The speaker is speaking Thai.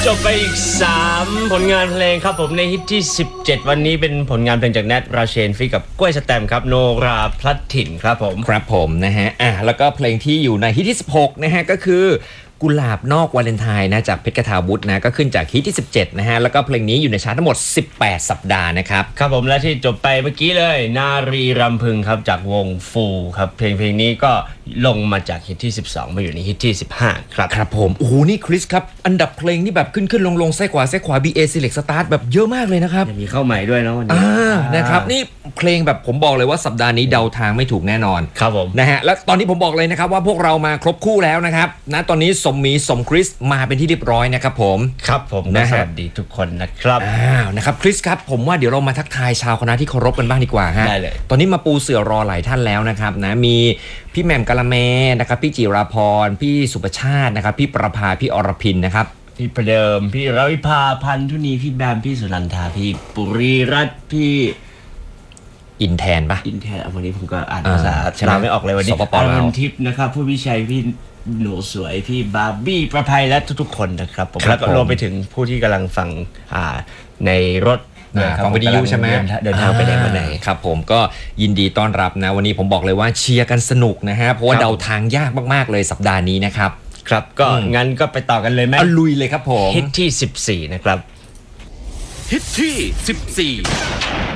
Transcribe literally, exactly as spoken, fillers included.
จบไปอีกสามผลงานเพลงครับผมในฮิตที่สิบเจ็ดวันนี้เป็นผลงานเพลงจากแนทราเชนฟีกับกล้วยสแตมครับโนราพลัดถิ่นครับผมครับผมนะฮะอ่ะแล้วก็เพลงที่อยู่ในฮิตที่สิบหกนะฮะก็คือกุหลาบนอกวาเลนไทน์นะจากเพชรกฐาวุฒินะก็ขึ้นจากฮิตที่สิบเจ็ดนะฮะแล้วก็เพลงนี้อยู่ในชาร์ตทั้งหมดสิบแปดสัปดาห์นะครับครับผมและที่จบไปเมื่อกี้เลยนารีรำพึงครับจากวงฟูครับเพลงเพลงนี้ก็ลงมาจากฮิตที่สิบสองมาอยู่ในฮิตที่สิบห้าครับครับผมโอ้โหนี่คริสครับอันดับเพลงนี่แบบขึ้นขึ้นลงลงซ้ายขวาซ้ายขวา บี เอ Select Start แบบเยอะมากเลยนะครับมีเข้าใหม่ด้วยนะวันนี้อ่านะครับนี่เพลงแบบผมบอกเลยว่าสัปดาห์นี้เดาทางไม่ถูกแน่นอนครับผมนะฮะและตอนนี้ผมบอกเลยนะครับว่าพวกเรามาครบคู่แล้วนะครับนะตอนนี้สมมีสมคริสมาเป็นที่เรียบร้อยนะครับผมครับผมนะสวัสดีทุกคนนะครับอ้าวนะครับคริสครับผมว่าเดี๋ยวเรามาทักทายชาวคณะที่เคารพกันบ้างดีกว่าฮะได้เลยตอนนี้มาปูเสื่อรอหลายท่านแล้วนะครับนะมีพี่แหม่มกะละแมนะครับพี่จิราพรพี่สุประชาตินะครับพี่ประภาพี่อรพินนะครับพี่ประเดิมพี่รวิภาพันธุนีพี่แบมพี่สุนันทาพี่ปุรีรัตน์พี่อินแทนปะอินแทนวันนี้ผมก็อ่านภาษาชนะไม่ออกเลยวันนี้อรุณทิพย์นะครับผู้วิชัยพี่หนูสวยพี่บาร์บี้ประภัยและทุกๆคนนะครับผมแล้วก็รวมไปถึงผู้ที่กำลังฟังในรถฟังวิทยุใช่ไหมเดินทางไปไหนมาไหนครับผมก็ยินดีต้อนรับนะวันนี้ผมบอกเลยว่าเชียร์กันสนุกนะฮะเพราะว่าเดาทางยากมากๆเลยสัปดาห์นี้นะครับครับก็งั้นก็ไปต่อกันเลยไหมลุยเลยครับผมฮิตที่สิบสี่นะครับฮิตที่สิบสี่